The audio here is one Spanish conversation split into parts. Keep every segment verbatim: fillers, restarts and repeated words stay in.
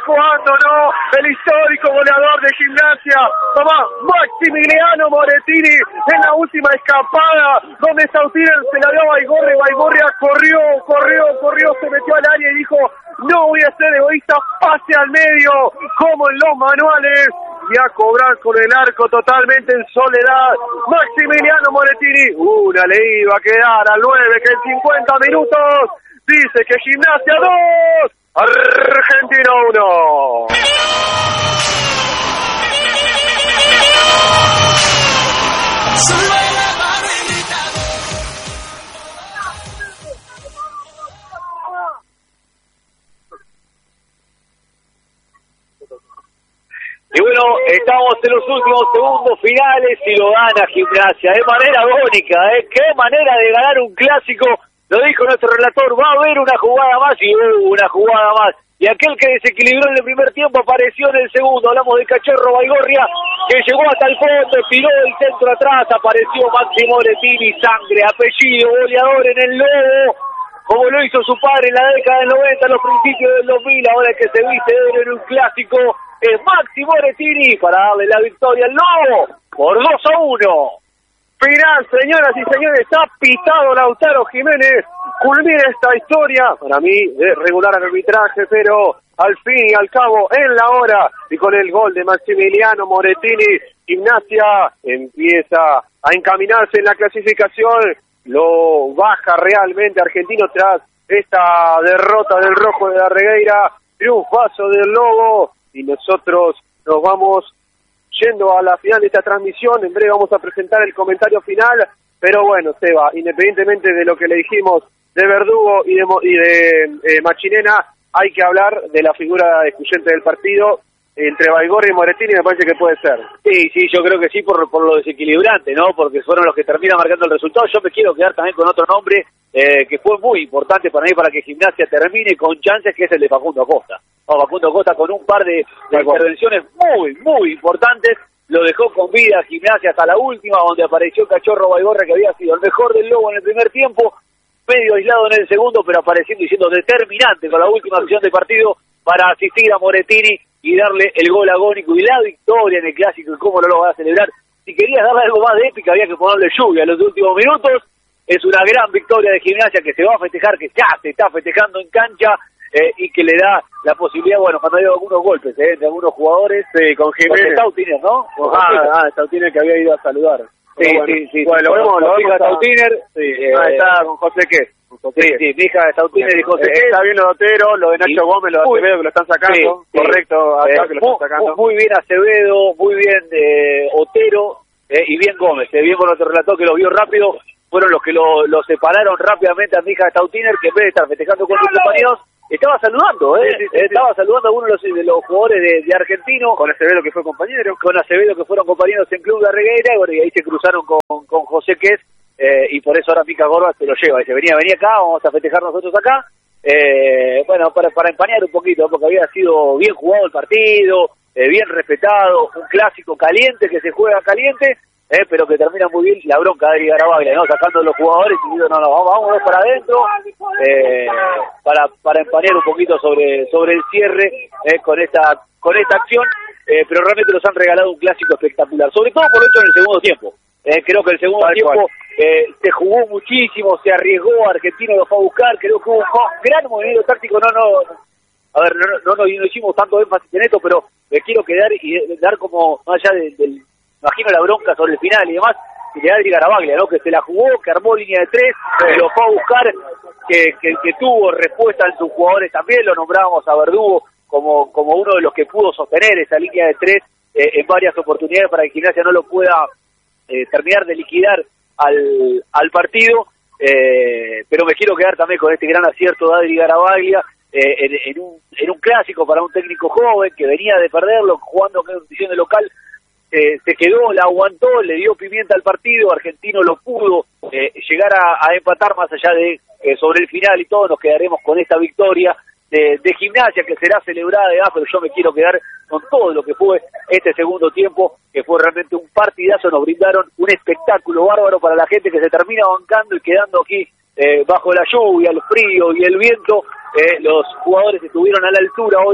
cuándo no, el histórico goleador de Gimnasia, mamá, Maximiliano Morettini, en la última escapada, donde Stautiner se la dio a Baigorria, Baigorria corrió, corrió, corrió, se metió al área y dijo, no voy a ser egoísta, pase al medio, como en los manuales, y a cobrar con el arco totalmente en soledad, Maximiliano Morettini, una le iba a quedar al nueve, que en cincuenta minutos, dice que Gimnasia dos, Argentina uno. Y bueno, estamos en los últimos segundos finales y lo gana Gimnasia de manera agónica, ¿eh? Qué manera de ganar un clásico, lo dijo nuestro relator, va a haber una jugada más y hubo una jugada más. Y aquel que desequilibró en el primer tiempo apareció en el segundo, hablamos de Cachorro Baigorria, que llegó hasta el fondo, tiró el centro atrás, apareció Máximo Morettini, sangre, apellido, goleador en el Lobo, como lo hizo su padre en la década del noventa, en los principios del dos mil, ahora el que se viste de en un clásico es Maxi Morettini para darle la victoria al Lobo por dos a uno. Final, señoras y señores, ha pitado Lautaro Jiménez, culmina esta historia, para mí de regular arbitraje, pero al fin y al cabo en la hora, y con el gol de Maximiliano Morettini, Gimnasia empieza a encaminarse en la clasificación, lo baja realmente Argentino tras esta derrota del Rojo de la Regueira, triunfazo del Lobo, y nosotros nos vamos yendo a la final de esta transmisión. En breve vamos a presentar el comentario final, pero bueno, Seba, independientemente de lo que le dijimos de Verdugo y de, y de eh, Machinena, hay que hablar de la figura excluyente del partido entre Baigorria y Morettini, me parece que puede ser. Sí, sí, yo creo que sí, por, por lo desequilibrante, ¿no? Porque fueron los que terminan marcando el resultado. Yo me quiero quedar también con otro nombre eh, que fue muy importante para mí, para que Gimnasia termine con chances, que es el de Facundo Acosta. Oh, Facundo Acosta con un par de, de intervenciones muy, muy importantes, lo dejó con vida Gimnasia hasta la última, donde apareció Cachorro Baigorria, que había sido el mejor del Lobo en el primer tiempo, medio aislado en el segundo, pero apareciendo y siendo determinante con la última acción del partido para asistir a Morettini y darle el gol agónico y la victoria en el clásico. Y cómo no lo va a celebrar. Si querías darle algo más de épica, había que ponerle lluvia en los últimos minutos. Es una gran victoria de Gimnasia que se va a festejar, que ya se está festejando en cancha, eh, y que le da la posibilidad, bueno, cuando hay algunos golpes eh, de algunos jugadores, sí, con Jiménez, Stautiner, ¿no? Ah, ah, Stautiner que había ido a saludar. Sí, bueno, sí, sí. Bueno, lo vemos, lo vemos a Stautiner. Sí, eh, ah, está con José Qué. Sí, sí, mi hija Stautiner y José Qué. Está bien lo de Otero, lo de Nacho y Gómez, lo de Acevedo que lo están sacando. Sí, correcto, sí. acá Eh, que lo muy, están sacando. Muy bien Acevedo, muy bien eh, Otero eh, y bien Gómez. Eh, bien por nuestro relator que lo vio rápido. Fueron los que lo, lo separaron rápidamente a mi hija Stautiner, que en vez de estar festejando con sus compañeros, estaba saludando, ¿eh? Sí, sí, sí, estaba sí. saludando a uno de los, de los jugadores de, de Argentino. Con Acevedo que fue compañero. Con Acevedo que fueron compañeros en Club de Regueira, y, bueno, y ahí se cruzaron con, con José Qués, eh, y por eso ahora Mica Gorba se lo lleva. Dice, venía, venía acá, vamos a festejar nosotros acá. Eh, bueno, para, para empañar un poquito, porque había sido bien jugado el partido, eh, bien respetado, un clásico caliente que se juega caliente, eh, pero que termina muy bien la bronca de Adri Garabaglia, ¿no? Sacando a los jugadores y diciendo, no, no, vamos, vámonos para adentro, eh, para para empañar un poquito sobre sobre el cierre eh, con esta con esta acción, eh, pero realmente nos han regalado un clásico espectacular, sobre todo por lo hecho en el segundo tiempo. Eh, creo que el segundo Tal tiempo eh, se jugó muchísimo, se arriesgó, Argentino lo fue a buscar, creo que hubo un gran movimiento táctico, no, no, a ver, no, no, no, no hicimos tanto énfasis en esto, pero me quiero quedar y dar como, más allá del, del imagino la bronca sobre el final y demás, y de Adri Garabaglia, ¿no? Que se la jugó, que armó línea de tres, que lo fue a buscar, que, que, que tuvo respuesta en sus jugadores también, lo nombrábamos a Verdugo como, como uno de los que pudo sostener esa línea de tres eh, en varias oportunidades para que Gimnasia no lo pueda eh, terminar de liquidar al, al partido, eh, pero me quiero quedar también con este gran acierto de Adri Garabaglia, eh, en, en, un, en un clásico para un técnico joven que venía de perderlo, jugando en condición de local. Eh, se quedó, la aguantó, le dio pimienta al partido, Argentino lo pudo eh, llegar a, a empatar más allá de eh, sobre el final y todo, nos quedaremos con esta victoria de, de Gimnasia que será celebrada de pero yo me quiero quedar con todo lo que fue este segundo tiempo, que fue realmente un partidazo, nos brindaron un espectáculo bárbaro para la gente que se termina bancando y quedando aquí eh, bajo la lluvia, el frío y el viento, eh, los jugadores estuvieron a la altura hoy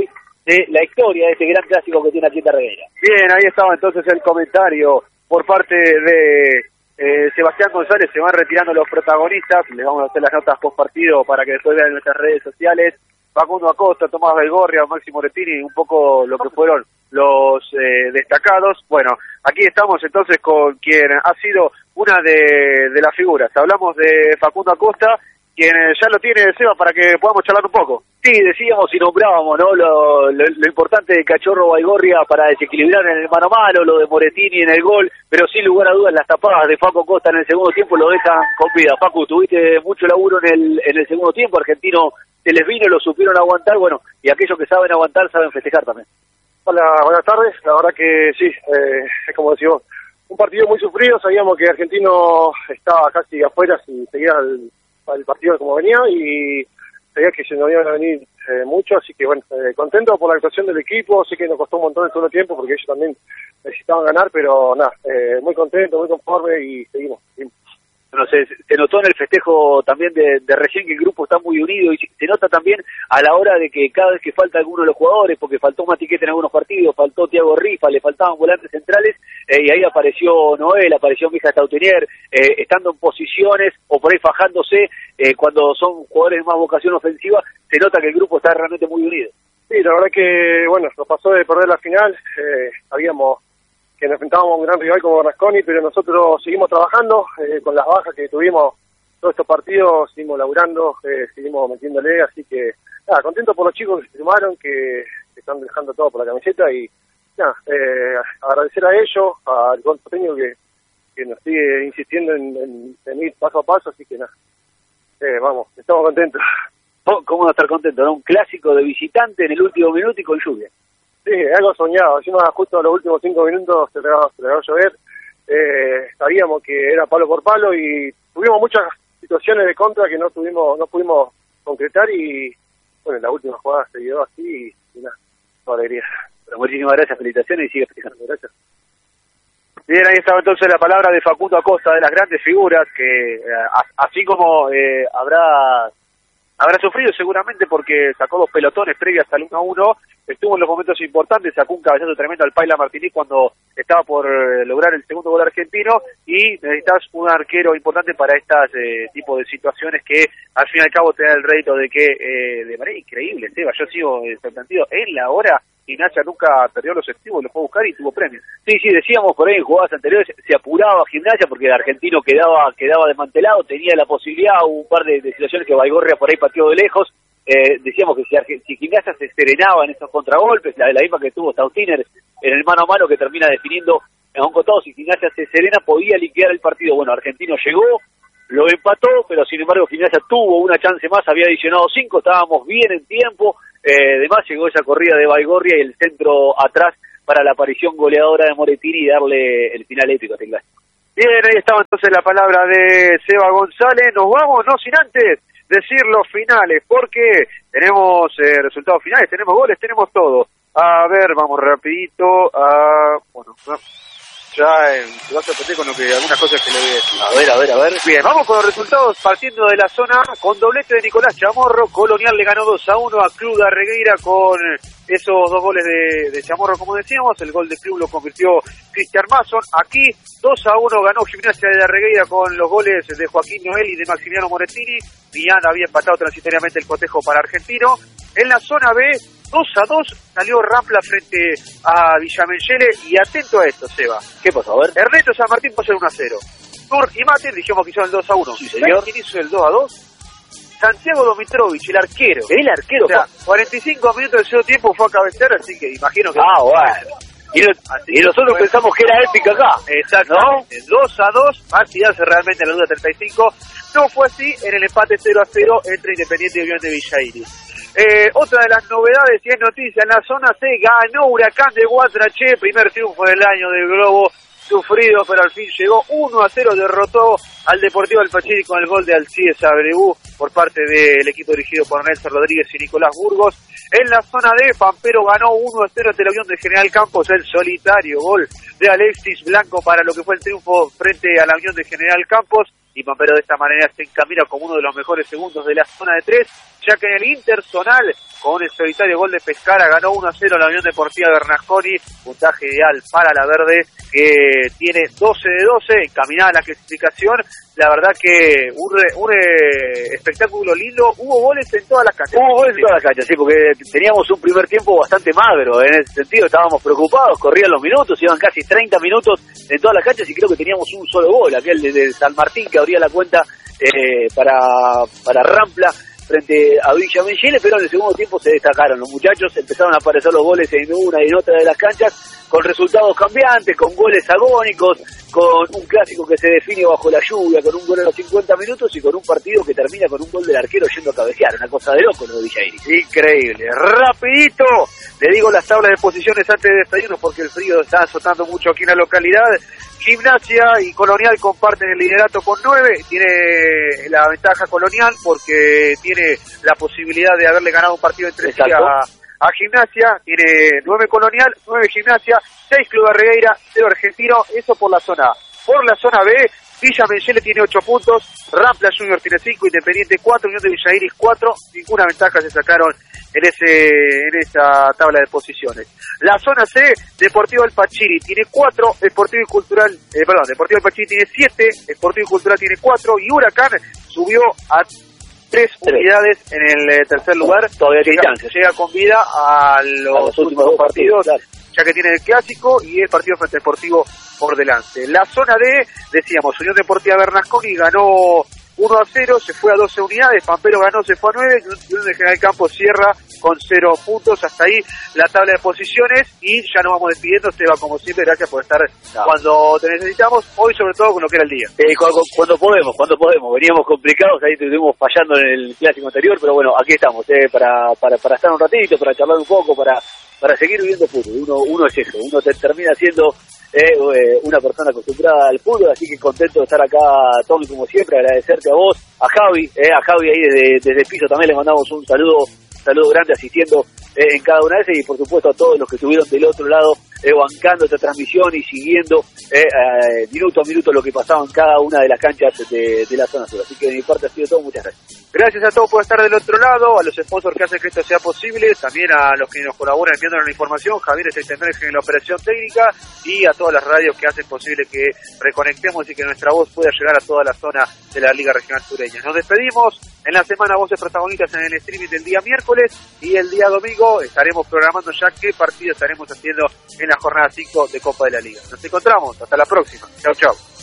de la historia de este gran clásico que tiene Atleta Regueira. Bien, ahí estaba entonces el comentario por parte de eh, Sebastián González. Se van retirando los protagonistas, les vamos a hacer las notas post partido para que después vean en nuestras redes sociales. Facundo Acosta, Tomás Baigorria, Máximo Morettini, un poco lo que fueron los eh, destacados. Bueno, aquí estamos entonces con quien ha sido una de, de las figuras. Hablamos de Facundo Acosta, quien ya lo tiene Seba para que podamos charlar un poco. Sí, decíamos y nombrábamos, ¿no? Lo, lo, lo importante de Cachorro Baigorria para desequilibrar en el mano a mano, lo de Morettini en el gol, pero sin lugar a dudas las tapadas de Facu Acosta en el segundo tiempo lo dejan con vida. Facu, tuviste mucho laburo en el, en el segundo tiempo, Argentino se les vino, lo supieron aguantar, bueno, y aquellos que saben aguantar saben festejar también. Hola, buenas tardes. La verdad que sí, eh, es como decimos, un partido muy sufrido. Sabíamos que Argentino estaba casi afuera si seguía el, el partido como venía y sabía que se nos iban a venir eh, mucho, así que bueno, eh, contento por la actuación del equipo. Sé que nos costó un montón el segundo tiempo porque ellos también necesitaban ganar, pero nada, eh, muy contento, muy conforme y seguimos. seguimos. No sé, se notó en el festejo también de, de recién que el grupo está muy unido y se nota también a la hora de que cada vez que falta alguno de los jugadores, porque faltó Matiquete en algunos partidos, faltó Thiago Rifa, le faltaban volantes centrales, eh, y ahí apareció Noel, apareció Mija Stautenier, eh, estando en posiciones o por ahí fajándose, eh, cuando son jugadores de más vocación ofensiva, se nota que el grupo está realmente muy unido. Sí, la verdad que, bueno, nos pasó de perder la final, eh, habíamos que nos enfrentábamos a un gran rival como Bernasconi, pero nosotros seguimos trabajando, eh, con las bajas que tuvimos todos estos partidos, seguimos laburando, eh, seguimos metiéndole, así que, nada, contento por los chicos que se sumaron, que, que están dejando todo por la camiseta y, nada, eh, agradecer a ellos, al cuerpo técnico que, que nos sigue insistiendo en, en, en ir paso a paso, así que, nada, eh, vamos, estamos contentos. ¿Cómo no estar contento, no? Un clásico de visitante en el último minuto y con lluvia. Sí, es algo soñado. Encima justo en los últimos cinco minutos se le va, se le va a llover. Eh, sabíamos que era palo por palo y tuvimos muchas situaciones de contra que no tuvimos, no pudimos concretar y bueno, en la última jugada se quedó así y, y nada, toda alegría. Pero muchísimas gracias, felicitaciones y sigue festejando. Gracias. Bien, ahí estaba entonces la palabra de Facundo Acosta, de las grandes figuras que eh, así como eh, habrá habrá sufrido seguramente porque sacó dos pelotones previas al uno a uno, estuvo en los momentos importantes, sacó un cabezazo tremendo al Paila Martínez cuando estaba por eh, lograr el segundo gol argentino y necesitas un arquero importante para estas eh, tipos de situaciones que al fin y al cabo te da el rédito de que eh, de manera increíble, Seba, yo sigo eh, sorprendido, en la hora Gimnasia nunca perdió los efectivos, lo fue a buscar y tuvo premios. Sí, sí, decíamos por ahí en jugadas anteriores, se apuraba Gimnasia porque el argentino quedaba quedaba desmantelado, tenía la posibilidad, hubo un par de, de situaciones que Baigorria por ahí pateó de lejos, eh, decíamos que si, si Gimnasia se serenaba en esos contragolpes, la, la misma que tuvo Stautiner en el mano a mano que termina definiendo en un costado, si Gimnasia se serena podía liquidar el partido. Bueno, Argentino llegó, lo empató, pero sin embargo Gimnasia tuvo una chance más, había adicionado cinco, estábamos bien en tiempo. Eh, además llegó esa corrida de Baigorria y el centro atrás para la aparición goleadora de Morettini y darle el final épico a este clásico. Bien, ahí estaba entonces la palabra de Seba González. Nos vamos, no sin antes decir los finales, porque tenemos eh, resultados finales, tenemos goles, tenemos todo. A ver, vamos rapidito. A, bueno, ya eh, se va a sorprender con lo que algunas cosas que le voy a decir. A ver, a ver, a ver. Bien, vamos con los resultados partiendo de la zona A, con doblete de Nicolás Chamorro. Colonial le ganó dos a uno a Club de Arregueira con esos dos goles de, de Chamorro, como decíamos. El gol de Club lo convirtió Cristian Mason. Aquí dos a uno ganó Gimnasia de Arregueira con los goles de Joaquín Noel y de Maximiliano Morettini. Millán había empatado transitoriamente el cotejo para Argentino. En la zona B, dos a dos salió Rampla frente a Villamengele y atento a esto, Seba. ¿Qué pasó? A ver. Ernesto San Martín puso el uno a cero. Tur y Mater dijimos que hizo el dos a uno. Sí, señor. ¿Quién hizo el dos a dos? Santiago Domitrovich, el arquero. El arquero. O sea, cuarenta y cinco minutos del segundo tiempo fue a cabecear, así que imagino que... Ah, bueno. Y, lo, y nosotros fue... pensamos que era épica acá. Exacto. ¿No? dos a dos, más si hace realmente la duda treinta y cinco. No fue así en el empate cero a cero entre Independiente y Unión de Villairi. Eh, otra de las novedades y es noticia en la zona C, ganó Huracán de Guatraché, primer triunfo del año del Globo, sufrido pero al fin llegó, uno a cero derrotó al Deportivo Alpachiri con el gol de Alcides Abregú por parte del equipo dirigido por Nelson Rodríguez y Nicolás Burgos. En la zona D, Pampero ganó uno a cero ante el avión de General Campos, el solitario gol de Alexis Blanco para lo que fue el triunfo frente al avión de General Campos, y Pampero de esta manera se encamina como uno de los mejores segundos de la zona de tres. ya que en el interzonal, con el solitario gol de Pescara, ganó uno a cero la Unión Deportiva Bernasconi, puntaje ideal para la verde, que tiene doce de doce, encaminada a la clasificación. La verdad que un, re, un eh, espectáculo lindo, hubo goles en todas las canchas. Hubo goles en todas las canchas, sí, porque teníamos un primer tiempo bastante magro, en ese sentido estábamos preocupados, corrían los minutos, iban casi treinta minutos en todas las canchas y creo que teníamos un solo gol, aquel de, de San Martín que abría la cuenta eh, para, para Rampla frente a Villa Menchele, pero en el segundo tiempo se destacaron los muchachos, empezaron a aparecer los goles en una y en otra de las canchas, con resultados cambiantes, con goles agónicos, con un clásico que se define bajo la lluvia, con un gol a los cincuenta minutos y con un partido que termina con un gol del arquero yendo a cabecear, una cosa de loco lo de Villa Iris. Increíble, rapidito, le digo las tablas de posiciones antes de despedirnos porque el frío está azotando mucho aquí en la localidad. Gimnasia y Colonial comparten el liderato con nueve, tiene la ventaja Colonial porque tiene la posibilidad de haberle ganado un partido entre sí a, a Gimnasia, tiene nueve Colonial, nueve Gimnasia, seis Club Arregueira, cero Argentino, eso por la zona A. Por la zona B, Villa Menchele tiene ocho puntos, Rampla Junior tiene cinco, Independiente cuatro, Unión de Villa Iris cuatro, ninguna ventaja se sacaron en ese en esa tabla de posiciones. La zona C, Deportivo El Pachiri tiene cuatro, Deportivo y Cultural, eh, perdón, Deportivo El Pachiri tiene siete, Deportivo y Cultural tiene cuatro y Huracán subió a tres unidades en el eh, tercer lugar. Todavía llega, llega con vida a los, a los últimos dos partidos, partidos, claro, ya que tiene el clásico y el partido frente al Deportivo por delante. La zona D, decíamos, Unión Deportiva Bernasconi ganó uno a cero, se fue a doce unidades, Pampero ganó, se fue a nueve, y Unión de General Campos cierra con cero puntos. Hasta ahí la tabla de posiciones y ya nos vamos despidiendo. Seba, como siempre, gracias por estar no. cuando te necesitamos, hoy sobre todo con lo que era el día. Eh, cuando, cuando podemos, cuando podemos, veníamos complicados, ahí estuvimos fallando en el clásico anterior, pero bueno, aquí estamos, eh, para, para, para estar un ratito, para charlar un poco, para, para seguir viviendo fútbol. Uno, uno es eso, uno te, termina siendo Eh, eh, una persona acostumbrada al fútbol, así que contento de estar acá, Tommy, como siempre, agradecerte a vos, a Javi, eh, a Javi ahí desde, desde el piso también le mandamos un saludo, saludo grande asistiendo eh, en cada una de esas y por supuesto a todos los que estuvieron del otro lado eh, bancando esta transmisión y siguiendo eh, eh, minuto a minuto lo que pasaba en cada una de las canchas de, de la zona sur. Así que de mi parte ha sido todo, muchas gracias. Gracias a todos por estar del otro lado, a los sponsors que hacen que esto sea posible, también a los que nos colaboran enviándonos la información, Javier Steisenberg en la operación técnica y a todas las radios que hacen posible que reconectemos y que nuestra voz pueda llegar a toda la zona de la Liga Regional Sureña. Nos despedimos, en la semana voces protagonistas en el streaming del día miércoles y el día domingo estaremos programando ya qué partido estaremos haciendo en la jornada cinco de Copa de la Liga. Nos encontramos, hasta la próxima. Chau, chau.